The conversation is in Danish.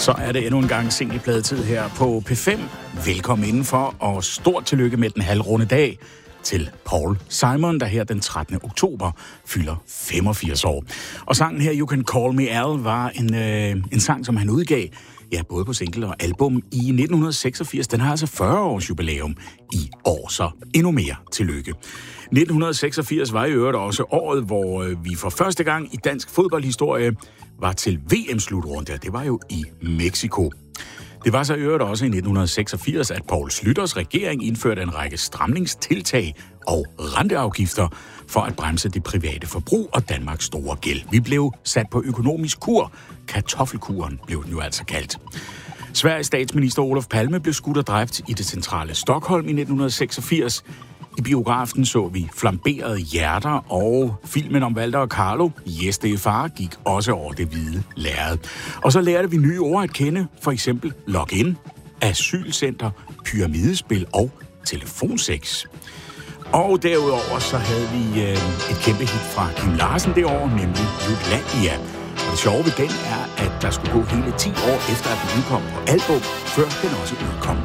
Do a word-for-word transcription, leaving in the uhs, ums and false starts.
Så er det endnu en gang singlepladetid her på P fem. Velkommen indenfor, og stort tillykke med den halvrunde dag til Paul Simon, der her den trettende oktober fylder femogfirs år. Og sangen her, You Can Call Me Al, var en, øh, en sang, som han udgav, ja, både på single og album i nitten seksogfirs. Den har altså fyrre års jubilæum i år, så endnu mere tillykke. nitten seksogfirs var i øvrigt også året, hvor vi for første gang i dansk fodboldhistorie var til V M-slutrunde, og det var jo i Mexico. Det var så i øvrigt også i nitten seksogfirs, at Poul Schlüters regering indførte en række stramningstiltag og renteafgifter for at bremse det private forbrug og Danmarks store gæld. Vi blev sat på økonomisk kur. Kartoffelkuren blev den jo altså kaldt. Sveriges statsminister Olof Palme blev skudt og dræbt i det centrale Stockholm i nitten seksogfirs. I biografen så vi Flamberede hjerter, og filmen om Walter og Carlo, Yes, det er far, gik også over det hvide lærred. Og så lærte vi nye ord at kende, for eksempel login, asylcenter, pyramidespil og telefonsex. Og derudover så havde vi øh, et kæmpe hit fra Kim Larsen det år, nemlig Jutlandia. Og det sjove ved den er, at der skulle gå hele ti år efter, at den udkom på album, før den også udkom